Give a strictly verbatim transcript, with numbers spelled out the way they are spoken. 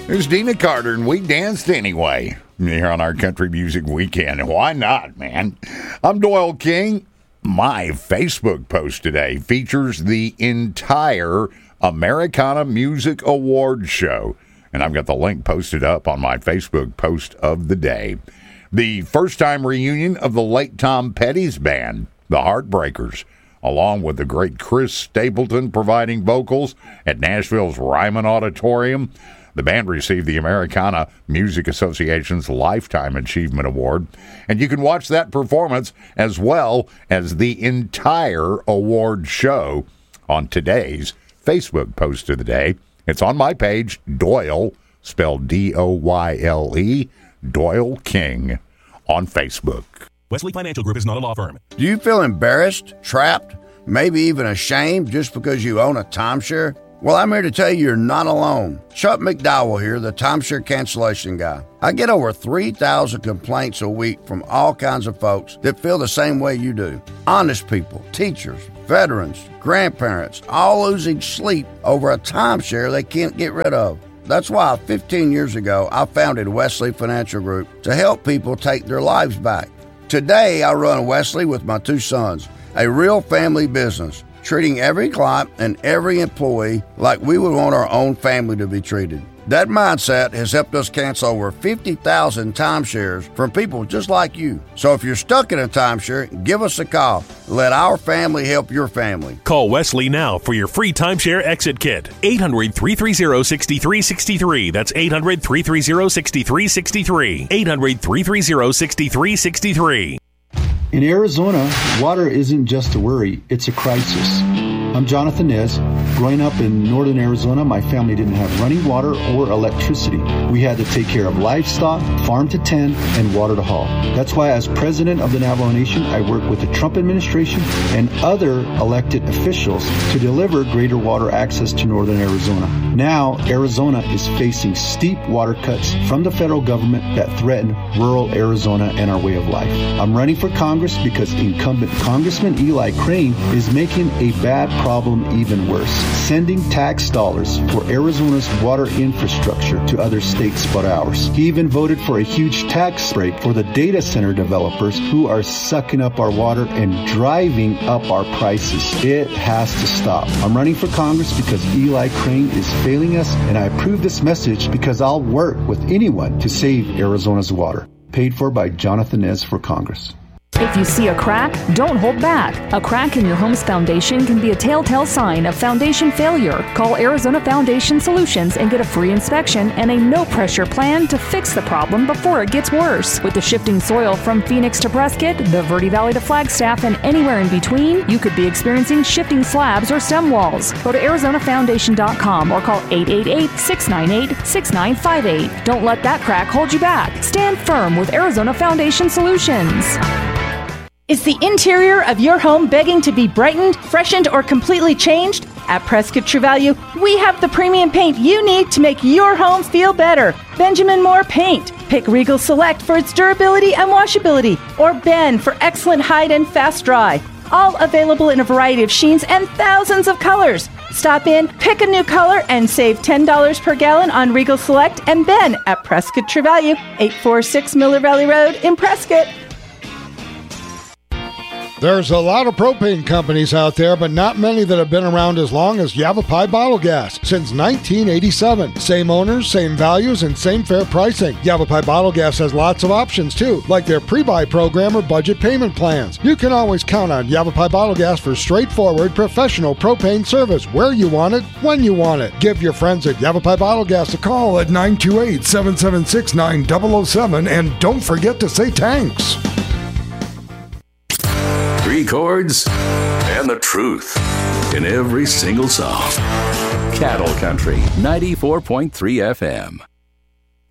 There's Dina Carter, and we danced anyway here on our Country Music Weekend. Why not, man? I'm Doyle King. My Facebook post today features the entire Americana Music Awards show, and I've got the link posted up on my Facebook post of the day. The first-time reunion of the late Tom Petty's band, the Heartbreakers, along with the great Chris Stapleton providing vocals at Nashville's Ryman Auditorium. The band received the Americana Music Association's Lifetime Achievement Award, and you can watch that performance as well as the entire award show on today's Facebook post of the day. It's on my page, Doyle, spelled D O Y L E, Doyle King, on Facebook. Wesley Financial Group is not a law firm. Do you feel embarrassed, trapped, maybe even ashamed just because you own a timeshare? Well, I'm here to tell you you're not alone. Chuck McDowell here, the timeshare cancellation guy. I get over three thousand complaints a week from all kinds of folks that feel the same way you do. Honest people, teachers, veterans, grandparents, all losing sleep over a timeshare they can't get rid of. That's why fifteen years ago, I founded Wesley Financial Group to help people take their lives back. Today, I run Wesley with my two sons, a real family business, treating every client and every employee like we would want our own family to be treated. That mindset has helped us cancel over fifty thousand timeshares from people just like you. So if you're stuck in a timeshare, give us a call. Let our family help your family. Call Wesley now for your free timeshare exit kit. eight hundred, three three zero, six three six three. That's eight hundred, three three zero, six three six three. eight hundred, three three zero, six three six three. In Arizona, water isn't just a worry, it's a crisis. I'm Jonathan Nez. Growing up in northern Arizona, my family didn't have running water or electricity. We had to take care of livestock, farm to tend, and water to haul. That's why as president of the Navajo Nation, I work with the Trump administration and other elected officials to deliver greater water access to northern Arizona. Now, Arizona is facing steep water cuts from the federal government that threaten rural Arizona and our way of life. I'm running for Congress because incumbent Congressman Eli Crane is making a bad problem even worse, sending tax dollars for Arizona's water infrastructure to other states but ours. He even voted for a huge tax break for the data center developers who are sucking up our water and driving up our prices. It has to stop. I'm running for Congress because Eli Crane is failing us, and I approve this message because I'll work with anyone to save Arizona's water. Paid for by Jonathan Nez for Congress. If you see a crack, don't hold back. A crack in your home's foundation can be a telltale sign of foundation failure. Call Arizona Foundation Solutions and get a free inspection and a no-pressure plan to fix the problem before it gets worse. With the shifting soil from Phoenix to Prescott, the Verde Valley to Flagstaff, and anywhere in between, you could be experiencing shifting slabs or stem walls. Go to arizona foundation dot com or call eight eight eight, six nine eight, six nine five eight. Don't let that crack hold you back. Stand firm with Arizona Foundation Solutions. Is the interior of your home begging to be brightened, freshened, or completely changed? At Prescott True Value, we have the premium paint you need to make your home feel better. Benjamin Moore Paint. Pick Regal Select for its durability and washability, or Ben for excellent hide and fast dry. All available in a variety of sheens and thousands of colors. Stop in, pick a new color, and save ten dollars per gallon on Regal Select and Ben at Prescott True Value, eight forty-six Miller Valley Road in Prescott. There's a lot of propane companies out there, but not many that have been around as long as Yavapai Bottle Gas. Since nineteen eighty-seven. Same owners, same values, and same fair pricing. Yavapai Bottle Gas has lots of options, too, like their pre-buy program or budget payment plans. You can always count on Yavapai Bottle Gas for straightforward, professional propane service where you want it, when you want it. Give your friends at Yavapai Bottle Gas a call at nine two eight, seven seven six, nine zero zero seven, and don't forget to say thanks. Three chords and the truth in every single song. Cattle Country ninety-four point three F M.